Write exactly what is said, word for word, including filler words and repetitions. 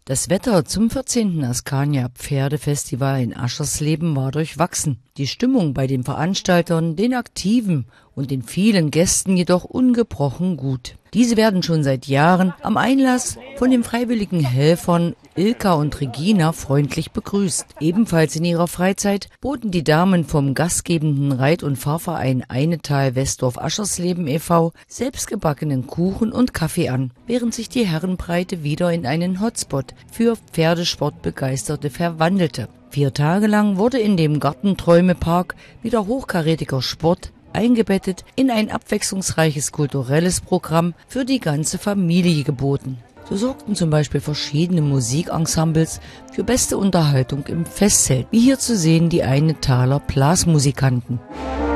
Das Wetter zum vierzehnten Askania Pferdefestival in Aschersleben war durchwachsen. Die Stimmung bei den Veranstaltern, den Aktiven und den vielen Gästen jedoch ungebrochen gut. Diese werden schon seit Jahren am Einlass von den freiwilligen Helfern Ilka und Regina freundlich begrüßt. Ebenfalls in ihrer Freizeit boten die Damen vom gastgebenden Reit- und Fahrverein Einetal Westdorf Aschersleben e V selbstgebackenen Kuchen und Kaffee an, während sich die Herrenbreite wieder in einen Hotspot für Pferdesportbegeisterte verwandelte. Vier Tage lang wurde in dem Gartenträume-Park wieder hochkarätiger Sport eingebettet in ein abwechslungsreiches kulturelles Programm für die ganze Familie geboten. So sorgten zum Beispiel verschiedene Musikensembles für beste Unterhaltung im Festzelt, wie hier zu sehen die Einetaler Blasmusikanten.